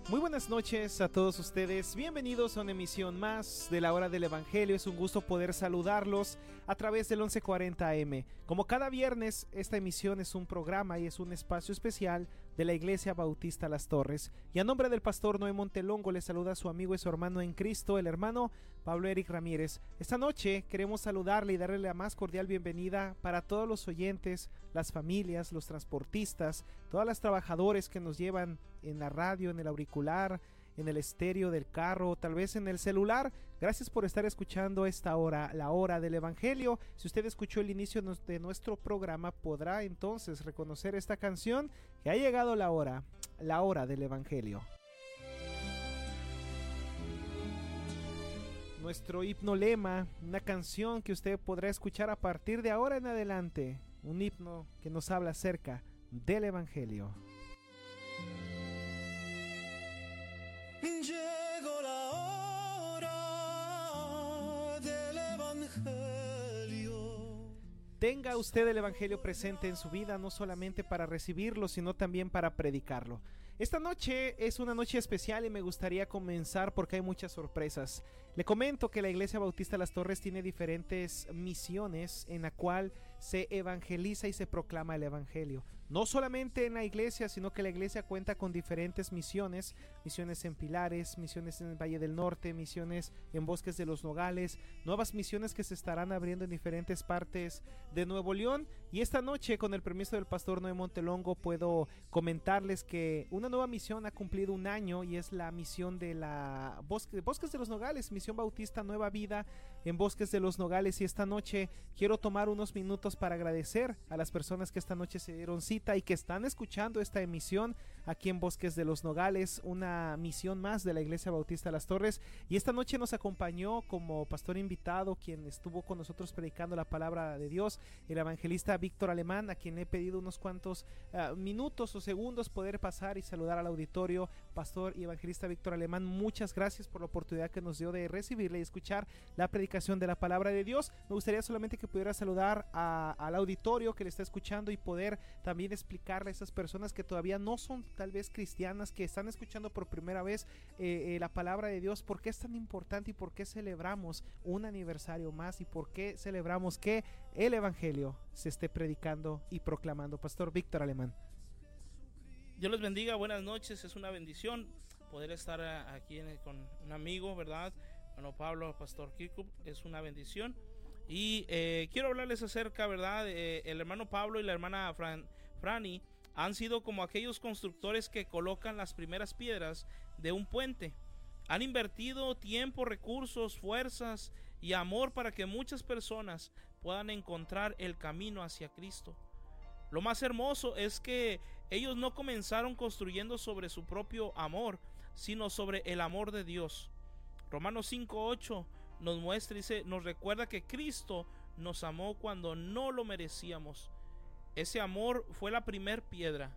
Muy buenas noches a todos ustedes, bienvenidos a una emisión más de la Hora del Evangelio. Es un gusto poder saludarlos a través del 1140 AM. Como cada viernes, esta emisión es un programa y es un espacio especial de la Iglesia Bautista Las Torres. Y a nombre del pastor Noé Montelongo les saluda a su amigo y su hermano en Cristo, el hermano Pablo Eric Ramírez. Esta noche queremos saludarle y darle la más cordial bienvenida para todos los oyentes, las familias, los transportistas, todas las trabajadores que nos llevan en la radio, en el auricular, en el estéreo del carro, tal vez en el celular. Gracias por estar escuchando esta hora, la hora del Evangelio. Si usted escuchó el inicio de nuestro programa, podrá entonces reconocer esta canción, que ha llegado la hora del Evangelio. Nuestro himno lema, una canción que usted podrá escuchar a partir de ahora en adelante, un himno que nos habla acerca del Evangelio. Llegó la hora del Evangelio. Tenga usted el Evangelio presente en su vida, no solamente para recibirlo, sino también para predicarlo. Esta noche es una noche especial y me gustaría comenzar porque hay muchas sorpresas. Le comento que la Iglesia Bautista Las Torres tiene diferentes misiones en la cual se evangeliza y se proclama el Evangelio. No solamente en la iglesia, sino que la iglesia cuenta con diferentes misiones. Misiones en Pilares, misiones en el Valle del Norte, misiones en Bosques de los Nogales, nuevas misiones que se estarán abriendo en diferentes partes de Nuevo León. Y esta noche, con el permiso del pastor Noé Montelongo, puedo comentarles que una nueva misión ha cumplido un año y es la misión de la Bosques de los Nogales, Misión Bautista Nueva Vida en Bosques de los Nogales. Y esta noche quiero tomar unos minutos para agradecer a las personas que esta noche se dieron cita y que están escuchando esta emisión aquí en Bosques de los Nogales, una misión más de la Iglesia Bautista Las Torres. Y esta noche nos acompañó como pastor invitado, quien estuvo con nosotros predicando la palabra de Dios, el evangelista Víctor Alemán, a quien he pedido unos cuantos minutos o segundos poder pasar y saludar al auditorio. Pastor y evangelista Víctor Alemán, muchas gracias por la oportunidad que nos dio de recibirle y escuchar la predicación de la palabra de Dios. Me gustaría solamente que pudiera saludar al auditorio que le está escuchando y poder también explicarle a esas personas que todavía no son tal vez cristianas, que están escuchando por primera vez la palabra de Dios, por qué es tan importante y por qué celebramos un aniversario más y por qué celebramos que el Evangelio se esté predicando y proclamando. Pastor Víctor Alemán. Dios les bendiga, buenas noches, es una bendición poder estar aquí con un amigo, ¿verdad? Bueno, Pablo, Pastor Kirkup, es una bendición. Y quiero hablarles acerca, ¿verdad? El hermano Pablo y la hermana Franny han sido como aquellos constructores que colocan las primeras piedras de un puente. Han invertido tiempo, recursos, fuerzas y amor para que muchas personas puedan encontrar el camino hacia Cristo. Lo más hermoso es que ellos no comenzaron construyendo sobre su propio amor, sino sobre el amor de Dios. Romanos 5:8 nos muestra y nos recuerda que Cristo nos amó cuando no lo merecíamos. Ese amor fue la primer piedra.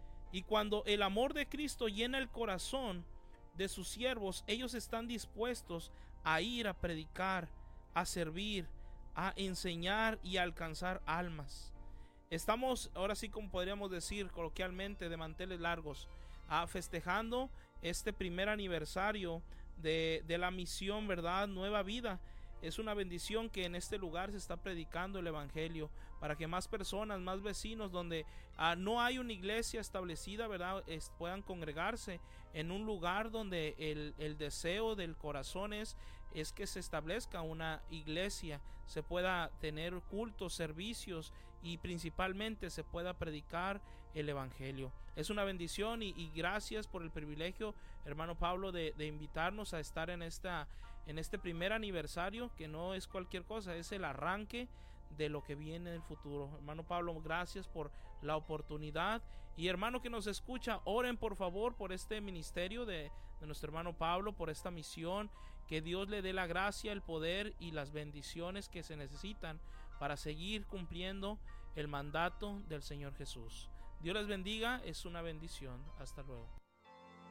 Y cuando el amor de Cristo llena el corazón de sus siervos, ellos están dispuestos a ir a predicar, a servir, a enseñar y a alcanzar almas. Estamos, ahora sí, como podríamos decir coloquialmente, de manteles largos, festejando este primer aniversario de la misión, ¿verdad? Nueva Vida. Es una bendición que en este lugar se está predicando el Evangelio para que más personas, más vecinos donde no hay una iglesia establecida, ¿verdad? Puedan congregarse en un lugar donde el deseo del corazón es que se establezca una iglesia, se pueda tener cultos, servicios y principalmente se pueda predicar el Evangelio. Es una bendición y gracias por el privilegio, hermano Pablo, de invitarnos a estar en este primer aniversario, que no es cualquier cosa, es el arranque de lo que viene en el futuro. Hermano Pablo, gracias por la oportunidad. Y hermano que nos escucha, oren por favor por este ministerio de nuestro hermano Pablo, por esta misión, que Dios le dé la gracia, el poder y las bendiciones que se necesitan para seguir cumpliendo el mandato del Señor Jesús. Dios les bendiga, es una bendición. Hasta luego.